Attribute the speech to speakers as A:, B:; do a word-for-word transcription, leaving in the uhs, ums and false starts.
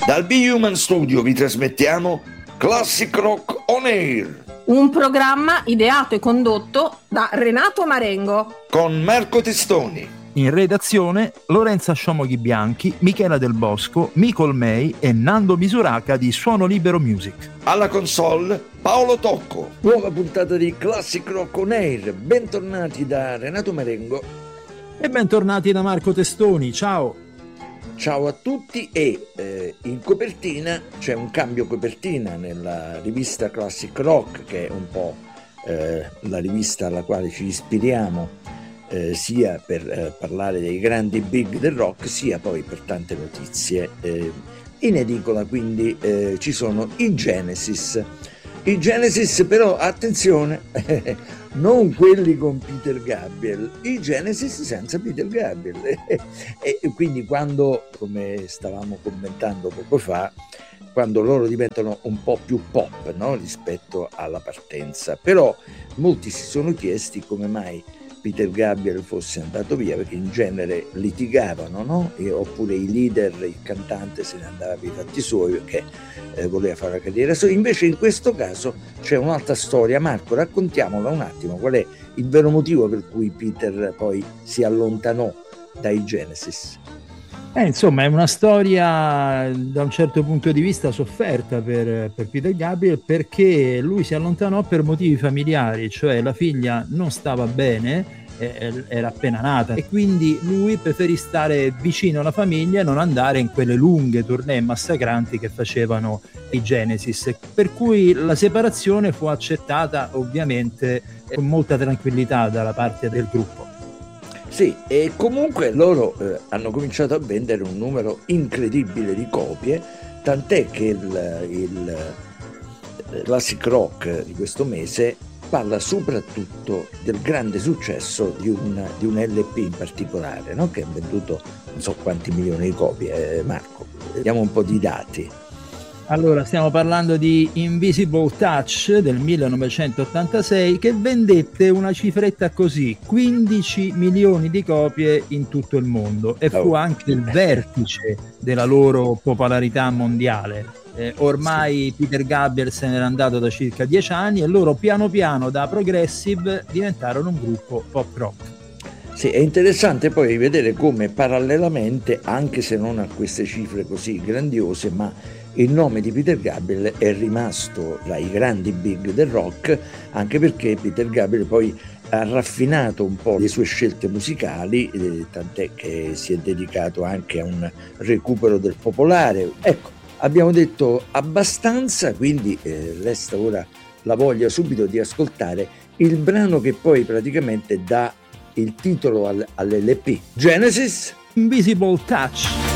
A: Dal B-Human Studio vi trasmettiamo Classic Rock On Air,
B: un programma ideato e condotto da Renato Marengo
A: con Marco Testoni.
C: In redazione Lorenza Sciomoghi Bianchi, Michela Del Bosco, Micol May e Nando Misuraca di Suono Libero Music.
A: Alla console Paolo Tocco.
D: Nuova puntata di Classic Rock On Air. Bentornati da Renato Marengo
C: e bentornati da Marco Testoni. Ciao.
D: Ciao a tutti. E eh, in copertina c'è un cambio copertina nella rivista Classic Rock, che è un po' eh, la rivista alla quale ci ispiriamo eh, sia per eh, parlare dei grandi big del rock, sia poi per tante notizie. Eh, in edicola quindi eh, ci sono i Genesis. I Genesis però, attenzione, non quelli con Peter Gabriel, i Genesis senza Peter Gabriel. E quindi quando, come stavamo commentando poco fa, quando loro diventano un po' più pop, no? Rispetto alla partenza. Però molti si sono chiesti come mai Peter Gabriel fosse andato via, perché in genere litigavano, no? E, oppure i leader, il cantante se ne andava per i fatti suoi perché eh, voleva fare la carriera sua. Invece in questo caso c'è un'altra storia. Marco, raccontiamola un attimo, qual è il vero motivo per cui Peter poi si allontanò dai Genesis?
C: Eh, insomma, è una storia da un certo punto di vista sofferta per, per Peter Gabriel, perché lui si allontanò per motivi familiari, cioè la figlia non stava bene, eh, era appena nata, e quindi lui preferì stare vicino alla famiglia e non andare in quelle lunghe tournée massacranti che facevano i Genesis, per cui la separazione fu accettata ovviamente con molta tranquillità dalla parte del gruppo.
D: Sì, e comunque loro eh, hanno cominciato a vendere un numero incredibile di copie, tant'è che il, il Classic Rock di questo mese parla soprattutto del grande successo di un, di un L P in particolare, no? Che ha venduto non so quanti milioni di copie. Eh, Marco, vediamo un po' di dati.
C: Allora, stiamo parlando di Invisible Touch del millenovecentottantasei, che vendette una cifretta così, quindici milioni di copie in tutto il mondo, e fu anche il vertice della loro popolarità mondiale. Eh, ormai sì. Peter Gabriel se n'era andato da circa dieci anni e loro piano piano da progressive diventarono un gruppo pop rock.
D: Sì, è interessante poi vedere come parallelamente, anche se non a queste cifre così grandiose, ma il nome di Peter Gabriel è rimasto tra i grandi big del rock, anche perché Peter Gabriel poi ha raffinato un po' le sue scelte musicali, eh, tant'è che si è dedicato anche a un recupero del popolare. Ecco, abbiamo detto abbastanza, quindi eh, resta ora la voglia subito di ascoltare il brano che poi praticamente dà il titolo al, all'L P. Genesis,
C: Invisible Touch.